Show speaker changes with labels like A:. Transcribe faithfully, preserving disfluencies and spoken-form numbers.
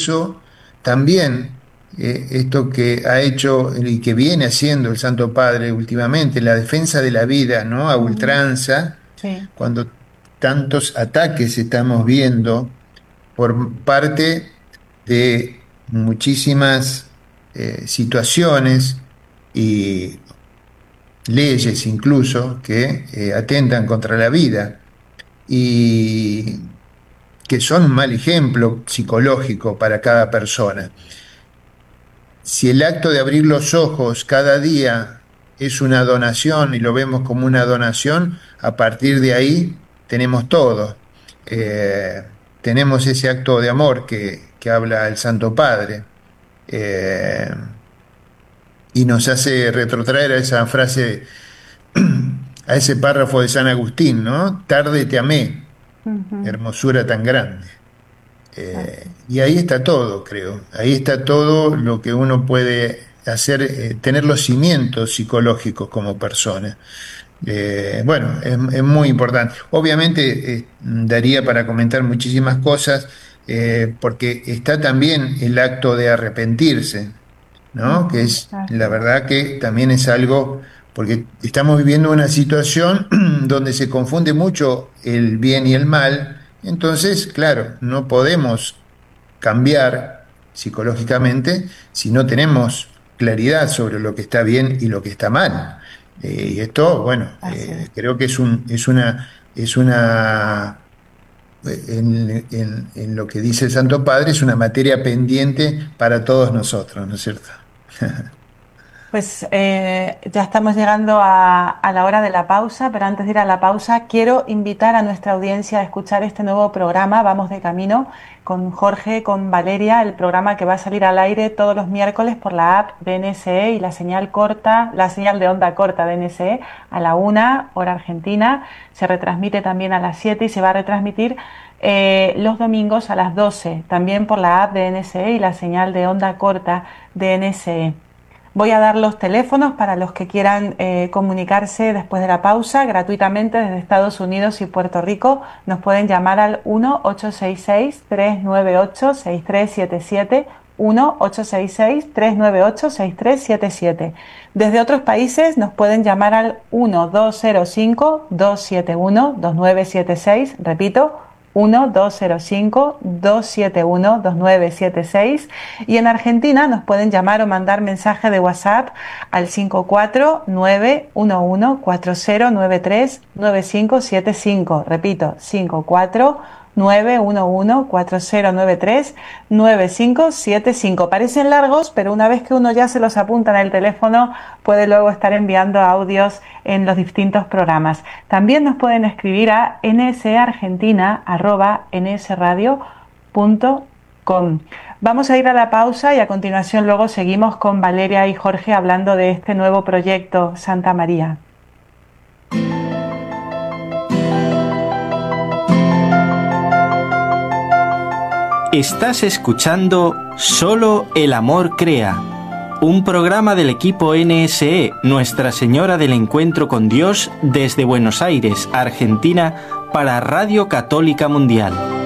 A: eso también eh, esto que ha hecho y que viene haciendo el Santo Padre últimamente, la defensa de la vida, ¿no? A
B: Ujú.
A: ultranza,
B: Sí.
A: cuando tantos ataques estamos viendo por parte de muchísimas eh, situaciones y leyes incluso que eh, atentan contra la vida y que son un mal ejemplo psicológico para cada persona. Si el acto de abrir los ojos cada día es una donación y lo vemos como una donación, a partir de ahí tenemos todo. Eh, tenemos ese acto de amor que, que habla el Santo Padre, eh, y nos hace retrotraer a esa frase, a ese párrafo de San Agustín, ¿no? Tarde te amé,
B: Ujú.
A: hermosura tan grande.
B: Así.
A: Eh, y ahí está todo, creo. Ahí está todo lo que uno puede hacer, eh, tener los cimientos psicológicos como persona. Eh, bueno, es, es muy importante. Obviamente, eh, daría para comentar muchísimas cosas, eh, porque está también el acto de arrepentirse, ¿no? Que
B: Ujú.
A: es, la
B: Así es.
A: verdad que también es algo, porque estamos viviendo una situación donde se confunde mucho el bien y el mal, entonces, claro, no podemos cambiar psicológicamente si no tenemos claridad sobre lo que está bien y lo que está mal. Eh, y esto, bueno,
B: Así es.
A: eh, creo que es un, es una, es una, eh, en, en- en lo que dice el Santo Padre, es una materia pendiente para todos nosotros, ¿no es cierto?
B: Pues eh, ya estamos llegando a, a la hora de la pausa, pero antes de ir a la pausa quiero invitar a nuestra audiencia a escuchar este nuevo programa, Vamos de Camino, con Jorge, con Valeria, el programa que va a salir al aire todos los miércoles por la app de N S E y la señal corta, la señal de onda corta de N S E a la una, hora argentina. Se retransmite también a las siete y se va a retransmitir eh, los domingos a las doce, también por la app de N S E y la señal de onda corta de N S E. Voy a dar los teléfonos para los que quieran eh, comunicarse después de la pausa gratuitamente desde Estados Unidos y Puerto Rico. Nos pueden llamar al uno ocho seis seis, tres nueve ocho, seis tres siete siete, uno ocho seis seis, tres nueve ocho, seis tres siete siete. Desde otros países nos pueden llamar al uno dos cero cinco, dos siete uno, dos nueve siete seis, repito, uno dos cero cinco, dos siete uno, dos nueve siete seis, y en Argentina nos pueden llamar o mandar mensaje de WhatsApp al cinco cuatro nueve uno uno cuatro cero nueve tres nueve cinco siete cinco, repito, cinco cuatro nueve uno uno cuatro cero nueve tres nueve cinco siete cinco. Parecen largos, pero una vez que uno ya se los apunta en el teléfono puede luego estar enviando audios en los distintos programas. También nos pueden escribir a nseargentina arroba nsradio punto com. Vamos a ir a la pausa y a continuación luego seguimos con Valeria y Jorge hablando de este nuevo proyecto Santa María.
C: Estás escuchando Solo el Amor Crea, un programa del equipo N S E, Nuestra Señora del Encuentro con Dios, desde Buenos Aires, Argentina, para Radio Católica Mundial.